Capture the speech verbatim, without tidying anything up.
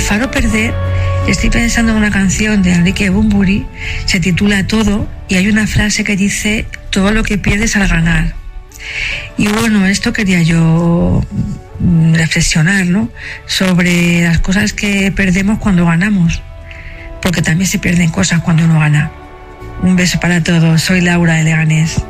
Faro Perder, estoy pensando en una canción de Enrique Bunbury, se titula Todo, y hay una frase que dice: todo lo que pierdes al ganar. Y bueno, esto quería yo reflexionar, ¿no?, sobre las cosas que perdemos cuando ganamos, porque también se pierden cosas cuando uno gana. Un beso para todos, soy Laura de Leganés.